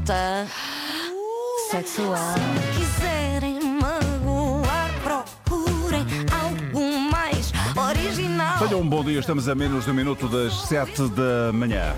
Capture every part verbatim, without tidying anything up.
oferta sexual. Se quiserem magoar, procurem algo mais original. Tenham um bom dia, estamos a menos de um minuto das sete da manhã.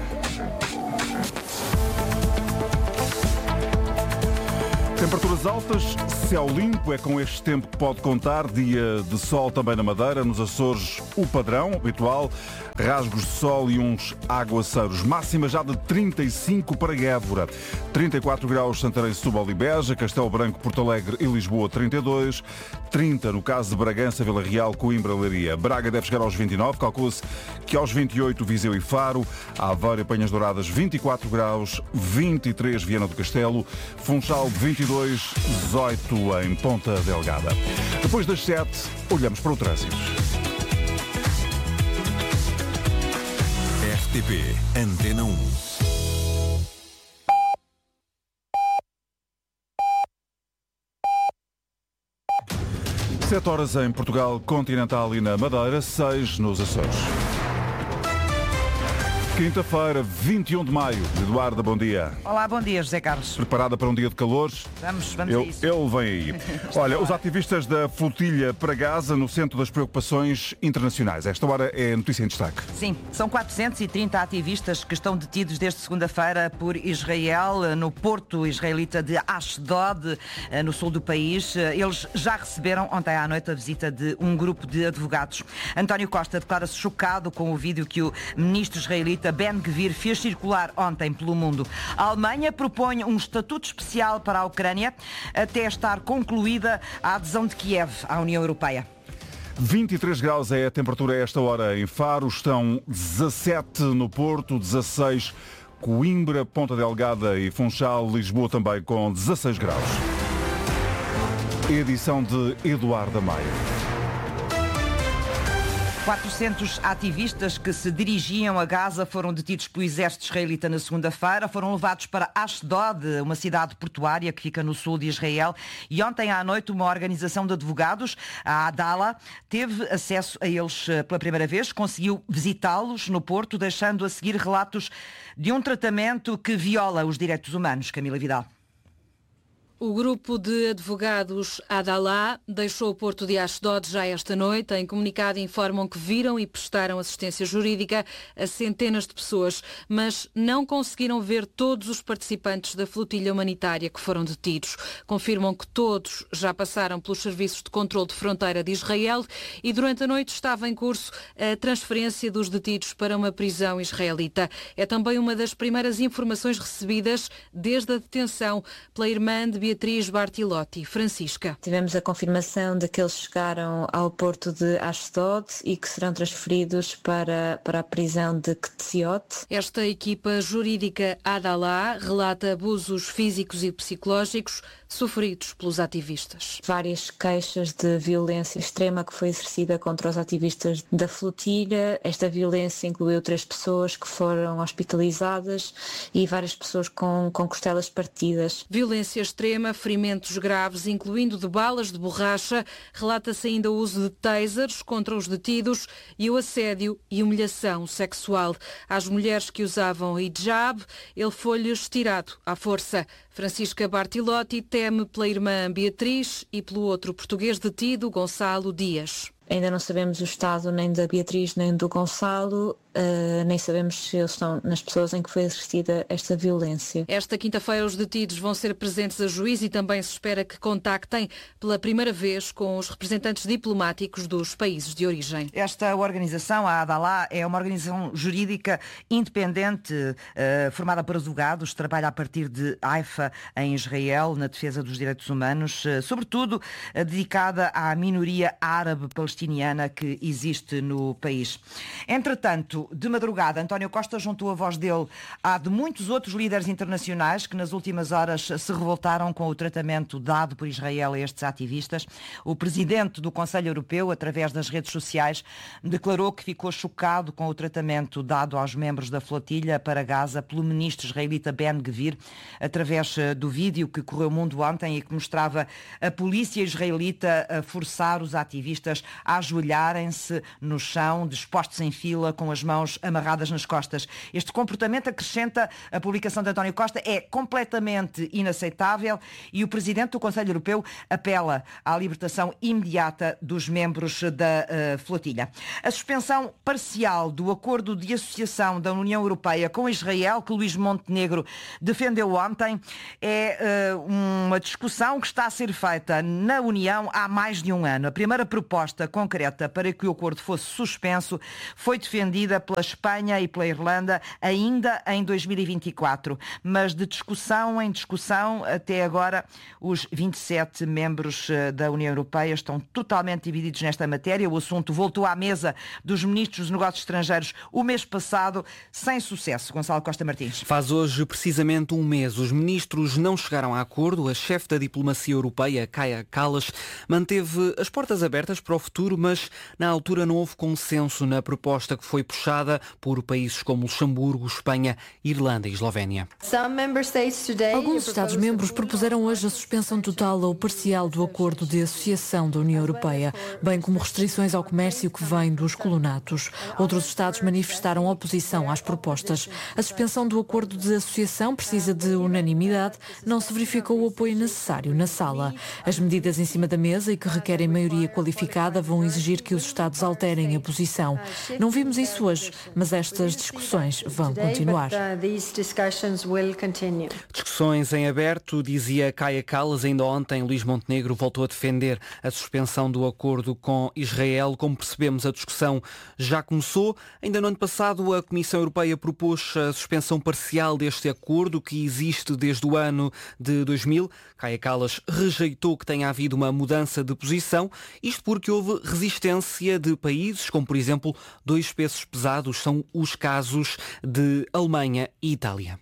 Temperaturas altas, céu limpo, é com este tempo que pode contar. Dia de sol também na Madeira, nos Açores o padrão habitual, rasgos de sol e uns aguaceiros. Máxima já de trinta e cinco para Évora, trinta e quatro graus Santarém, Setúbal e Beja, Castelo Branco, Porto Alegre e Lisboa trinta e dois, trinta no caso de Bragança, Vila Real, Coimbra, Leiria. Braga deve chegar aos vinte e nove, calcula-se que aos vinte e oito Viseu e Faro, Aveiro e Penhas Douradas vinte e quatro graus, vinte e três Viana do Castelo, Funchal vinte e dois, dezoito em Ponta Delgada. Depois das sete, olhamos para o trânsito. R T P Antena um. Sete horas em Portugal continental e na Madeira, seis nos Açores. Quinta-feira, vinte e um de maio. Eduardo, bom dia. Olá, bom dia, José Carlos. Preparada para um dia de calor? Vamos, vamos ele, a isso. Ele vem aí. Olha, os ativistas da flotilha para Gaza no centro das preocupações internacionais. Esta hora é notícia em destaque. Sim, são quatrocentos e trinta ativistas que estão detidos desde segunda-feira por Israel, no porto israelita de Ashdod, no sul do país. Eles já receberam ontem à noite a visita de um grupo de advogados. António Costa declara-se chocado com o vídeo que o ministro israelita Ben-Gvir fez circular ontem pelo mundo. A Alemanha propõe um estatuto especial para a Ucrânia até estar concluída a adesão de Kiev à União Europeia. vinte e três graus é a temperatura a esta hora em Faro, estão dezassete no Porto, dezasseis Coimbra, Ponta Delgada e Funchal, Lisboa também com dezasseis graus. Edição de Eduardo Maia. quatrocentos ativistas que se dirigiam a Gaza foram detidos pelo exército israelita na segunda-feira. Foram levados para Ashdod, uma cidade portuária que fica no sul de Israel. E ontem à noite uma organização de advogados, a Adala, teve acesso a eles pela primeira vez. Conseguiu visitá-los no Porto, deixando a seguir relatos de um tratamento que viola os direitos humanos. Camila Vidal. O grupo de advogados Adalá deixou o porto de Ashdod já esta noite. Em comunicado informam que viram e prestaram assistência jurídica a centenas de pessoas, mas não conseguiram ver todos os participantes da flotilha humanitária que foram detidos. Confirmam que todos já passaram pelos serviços de controle de fronteira de Israel e durante a noite estava em curso a transferência dos detidos para uma prisão israelita. É também uma das primeiras informações recebidas desde a detenção pela irmã de Beatriz Bartilotti. Francisca. Tivemos a confirmação de que eles chegaram ao porto de Ashdod e que serão transferidos para, para a prisão de Ketziot. Esta equipa jurídica Adalá relata abusos físicos e psicológicos sofridos pelos ativistas. Várias queixas de violência extrema que foi exercida contra os ativistas da flotilha. Esta violência incluiu três pessoas que foram hospitalizadas e várias pessoas com, com costelas partidas. Violência extrema, ferimentos graves, incluindo de balas de borracha. Relata-se ainda o uso de tasers contra os detidos e o assédio e humilhação sexual. Às mulheres que usavam hijab, ele foi-lhes tirado à força. Francisca Bartilotti teme pela irmã Beatriz e pelo outro português detido, Gonçalo Dias. Ainda não sabemos o estado nem da Beatriz nem do Gonçalo, uh, nem sabemos se eles estão nas pessoas em que foi exercida esta violência. Esta quinta-feira os detidos vão ser presentes a juiz e também se espera que contactem pela primeira vez com os representantes diplomáticos dos países de origem. Esta organização, a Adalá, é uma organização jurídica independente, uh, formada por advogados, trabalha a partir de Haifa, em Israel, na defesa dos direitos humanos, uh, sobretudo uh, dedicada à minoria árabe palestina que existe no país. Entretanto, de madrugada, António Costa juntou a voz dele à de muitos outros líderes internacionais que nas últimas horas se revoltaram com o tratamento dado por Israel a estes ativistas. O presidente do Conselho Europeu, através das redes sociais, declarou que ficou chocado com o tratamento dado aos membros da flotilha para Gaza pelo ministro israelita Ben-Gvir, através do vídeo que correu o mundo ontem e que mostrava a polícia israelita a forçar os ativistas a ajoelharem-se no chão, dispostos em fila, com as mãos amarradas nas costas. Este comportamento, acrescenta a publicação de António Costa, é completamente inaceitável e o Presidente do Conselho Europeu apela à libertação imediata dos membros da uh, flotilha. A suspensão parcial do acordo de associação da União Europeia com Israel, que Luís Montenegro defendeu ontem, é uh, uma discussão que está a ser feita na União há mais de um ano. A primeira proposta concreta para que o acordo fosse suspenso foi defendida pela Espanha e pela Irlanda ainda em dois mil e vinte e quatro. Mas de discussão em discussão, até agora, os vinte e sete membros da União Europeia estão totalmente divididos nesta matéria. O assunto voltou à mesa dos ministros dos negócios estrangeiros o mês passado, sem sucesso. Gonçalo Costa Martins. Faz hoje precisamente um mês. Os ministros não chegaram a acordo. A chefe da diplomacia europeia, Kaja Kallas, manteve as portas abertas para o futuro, mas na altura não houve consenso na proposta que foi puxada por países como Luxemburgo, Espanha, Irlanda e Eslovénia. Alguns Estados-membros propuseram hoje a suspensão total ou parcial do acordo de associação da União Europeia, bem como restrições ao comércio que vem dos colonatos. Outros Estados manifestaram oposição às propostas. A suspensão do acordo de associação precisa de unanimidade. Não se verificou o apoio necessário na sala. As medidas em cima da mesa e que requerem maioria qualificada vão exigir que os Estados alterem a posição. Não vimos isso hoje, mas estas discussões vão continuar. Discussões em aberto, dizia Kaja Kallas. Ainda ontem, Luís Montenegro voltou a defender a suspensão do acordo com Israel. Como percebemos, a discussão já começou. Ainda no ano passado, a Comissão Europeia propôs a suspensão parcial deste acordo, que existe desde o ano de dois mil. Kaja Kallas rejeitou que tenha havido uma mudança de posição, isto porque houve resistência de países, como por exemplo, dois pesos pesados, são os casos de Alemanha e Itália.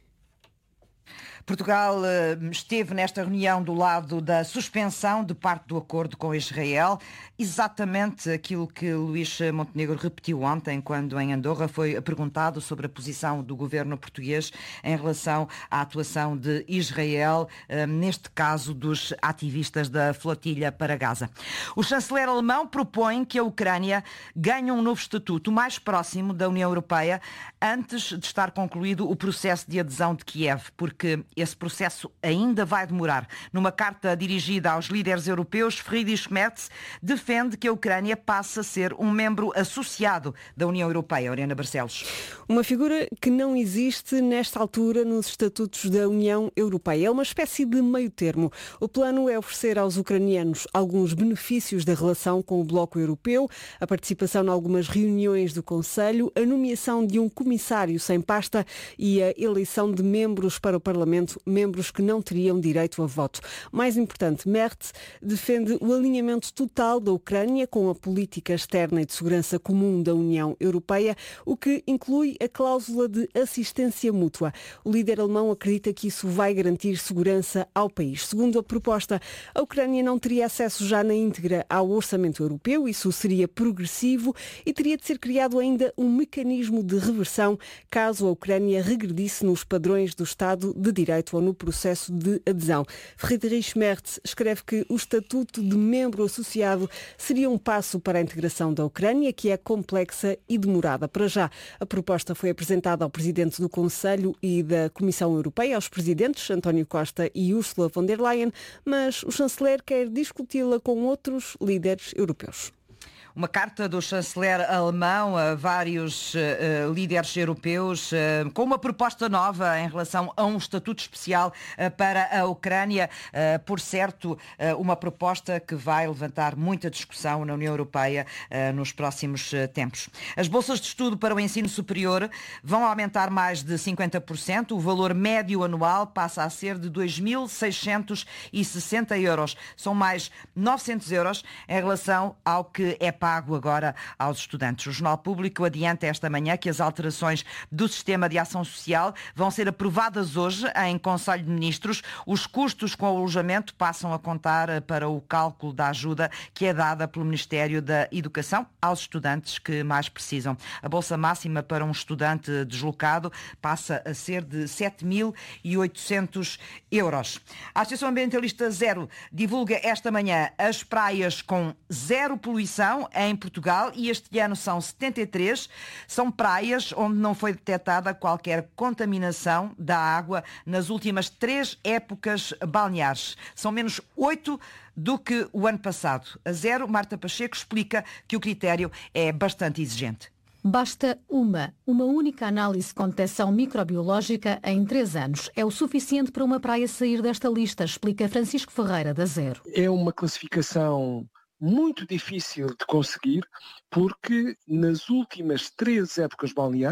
Portugal esteve nesta reunião do lado da suspensão de parte do acordo com Israel, exatamente aquilo que Luís Montenegro repetiu ontem, quando em Andorra foi perguntado sobre a posição do governo português em relação à atuação de Israel, neste caso dos ativistas da flotilha para Gaza. O chanceler alemão propõe que a Ucrânia ganhe um novo estatuto mais próximo da União Europeia antes de estar concluído o processo de adesão de Kiev, porque esse processo ainda vai demorar. Numa carta dirigida aos líderes europeus, Friedrich Merz defende que a Ucrânia passe a ser um membro associado da União Europeia. Oriana Barcelos. Uma figura que não existe nesta altura nos estatutos da União Europeia. É uma espécie de meio termo. O plano é oferecer aos ucranianos alguns benefícios da relação com o Bloco Europeu, a participação em algumas reuniões do Conselho, a nomeação de um comissário sem pasta e a eleição de membros para o Parlamento, membros que não teriam direito a voto. Mais importante, Merz defende o alinhamento total da Ucrânia com a política externa e de segurança comum da União Europeia, o que inclui a cláusula de assistência mútua. O líder alemão acredita que isso vai garantir segurança ao país. Segundo a proposta, a Ucrânia não teria acesso já na íntegra ao orçamento europeu, isso seria progressivo e teria de ser criado ainda um mecanismo de reversão caso a Ucrânia regredisse nos padrões do Estado de Direito ou no processo de adesão. Friedrich Merz escreve que o estatuto de membro associado seria um passo para a integração da Ucrânia, que é complexa e demorada. Para já, a proposta foi apresentada ao Presidente do Conselho e da Comissão Europeia, aos Presidentes António Costa e Ursula von der Leyen, mas o chanceler quer discuti-la com outros líderes europeus. Uma carta do chanceler alemão a vários uh, líderes europeus uh, com uma proposta nova em relação a um estatuto especial uh, para a Ucrânia. Uh, por certo, uh, uma proposta que vai levantar muita discussão na União Europeia uh, nos próximos uh, tempos. As bolsas de estudo para o ensino superior vão aumentar mais de cinquenta por cento. O valor médio anual passa a ser de dois mil seiscentos e sessenta euros. São mais novecentos euros em relação ao que é pago agora aos estudantes. O Jornal Público adianta esta manhã que as alterações do sistema de ação social vão ser aprovadas hoje em Conselho de Ministros. Os custos com o alojamento passam a contar para o cálculo da ajuda que é dada pelo Ministério da Educação aos estudantes que mais precisam. A bolsa máxima para um estudante deslocado passa a ser de sete mil e oitocentos euros. A Associação Ambientalista Zero divulga esta manhã as praias com zero poluição em Portugal e este ano são setenta e três. São praias onde não foi detectada qualquer contaminação da água nas últimas três épocas balneares. São menos oito do que o ano passado. A Zero, Marta Pacheco, explica que o critério é bastante exigente. Basta uma, uma única análise com detecção microbiológica em três anos. É o suficiente para uma praia sair desta lista, explica Francisco Ferreira, da Zero. É uma classificação muito difícil de conseguir, porque nas últimas três épocas balneares